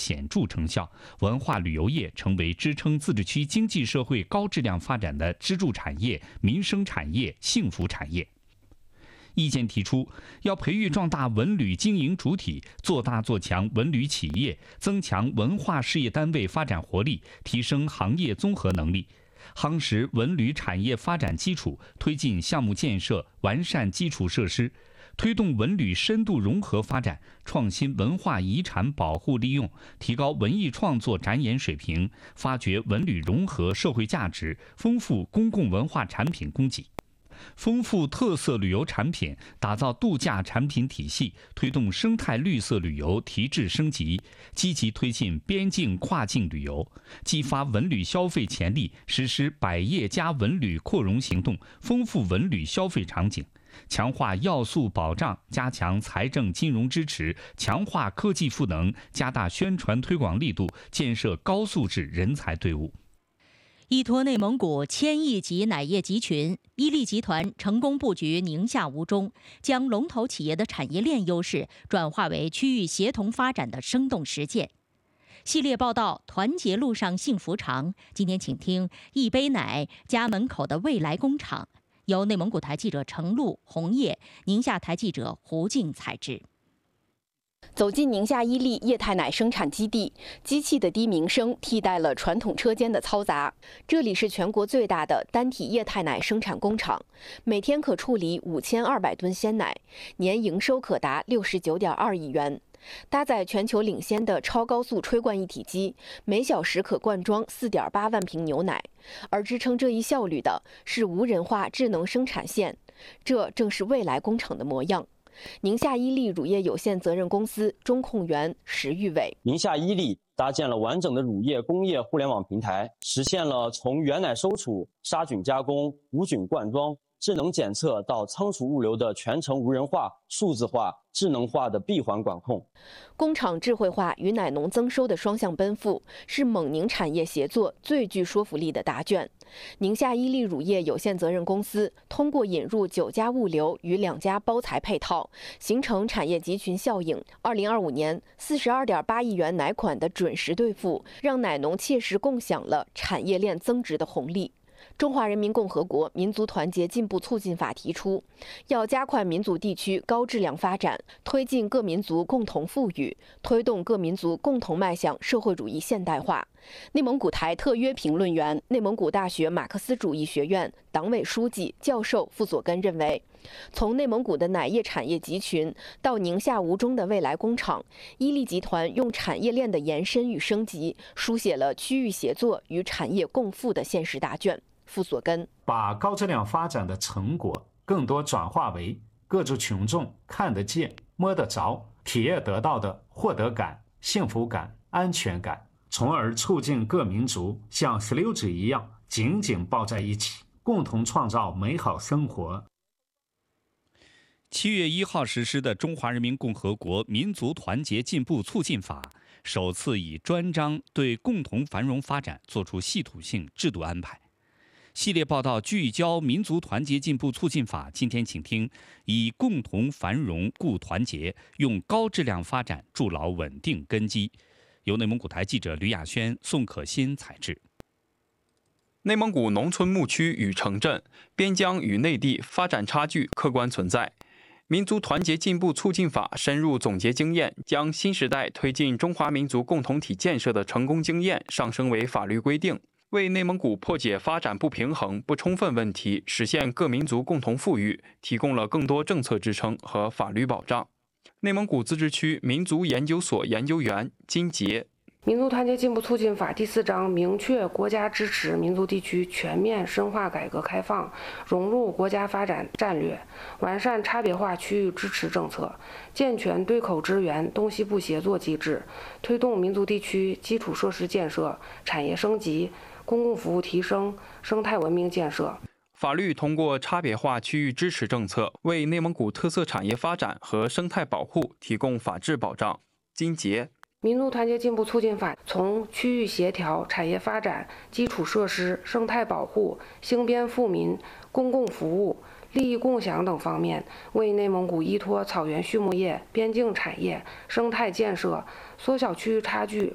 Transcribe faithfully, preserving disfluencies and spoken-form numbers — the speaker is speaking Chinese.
显著成效，文化旅游业成为支撑自治区经济社会高质量发展的支柱产业、民生产业、幸福产业。意见提出，要培育壮大文旅经营主体，做大做强文旅企业，增强文化事业单位发展活力，提升行业综合能力，夯实文旅产业发展基础，推进项目建设，完善基础设施，推动文旅深度融合发展，创新文化遗产保护利用，提高文艺创作展演水平，发掘文旅融合社会价值，丰富公共文化产品供给。丰富特色旅游产品，打造度假产品体系，推动生态绿色旅游提质升级，积极推进边境跨境旅游，激发文旅消费潜力，实施百业加文旅扩容行动，丰富文旅消费场景，强化要素保障，加强财政金融支持，强化科技赋能，加大宣传推广力度，建设高素质人才队伍。 依托内蒙古千亿级奶业集群，伊利集团成功布局宁夏吴中，将龙头企业的产业链优势转化为区域协同发展的生动实践。系列报道《团结路上幸福长》，今天请听一杯奶家门口的未来工厂，由内蒙古台记者程璐、红叶、宁夏台记者胡静采制。 走进宁夏伊利液态奶生产基地，机器的低鸣声替代了传统车间的嘈杂。这里是全国最大的单体液态奶生产工厂，每天可处理五千二百吨鲜奶，年营收可达六十九点二亿元。搭载全球领先的超高速吹灌一体机，每小时可灌装四点八万瓶牛奶。而支撑这一效率的是无人化智能生产线，这正是未来工厂的模样。宁夏伊利乳业有限责任公司中控员石玉伟： 宁夏伊利搭建了完整的乳业工业互联网平台，实现了从原奶收储、杀菌加工、无菌灌装、智能检测到仓储物流的全程无人化、数字化、智能化的闭环管控。 工厂智慧化与奶农增收的双向奔赴，是蒙宁产业协作最具说服力的答卷。宁夏伊利乳业有限责任公司通过引入九家物流与两家包材配套，形成产业集群效应。二零二五年四十二点八亿元奶款的准时兑付，让奶农切实共享了产业链增值的红利。中华人民共和国民族团结进步促进法提出，要加快民族地区高质量发展，推进各民族共同富裕，推动各民族共同迈向社会主义现代化。内蒙古台特约评论员、内蒙古大学马克思主义学院党委书记、教授傅佐根认为，从内蒙古的奶业产业集群到宁夏吴中的未来工厂，伊利集团用产业链的延伸与升级，书写了区域协作与产业共富的现实答卷。傅佐根把高质量发展的成果更多转化为各族群众看得见、摸得着、体验得到的获得感、幸福感、安全感，从而促进各民族像石榴籽一样紧紧抱在一起，共同创造美好生活。 七月一号实施的《中华人民共和国民族团结进步促进法》，首次以专章对共同繁荣发展作出系统性制度安排。系列报道聚焦民族团结进步促进法，今天请听以共同繁荣固团结，用高质量发展筑牢稳定根基。由内蒙古台记者吕亚轩、宋可欣采制。 内蒙古农村牧区与城镇、边疆与内地发展差距客观存在。民族团结进步促进法深入总结经验，将新时代推进中华民族共同体建设的成功经验上升为法律规定，为内蒙古破解发展不平衡、不充分问题，实现各民族共同富裕，提供了更多政策支撑和法律保障。内蒙古自治区民族研究所研究员金杰： 民族团结进步促进法第四章明确国家支持民族地区全面深化改革开放，融入国家发展战略，完善差别化区域支持政策，健全对口支援东西部协作机制，推动民族地区基础设施建设、产业升级、公共服务提升、生态文明建设。 法律通过差别化区域支持政策，为内蒙古特色产业发展和生态保护提供法治保障。金杰： 民族团结进步促进法从区域协调、产业发展、基础设施、生态保护、兴边富民、公共服务、利益共享等方面，为内蒙古依托草原畜牧业、边境产业、生态建设，缩小区域差距，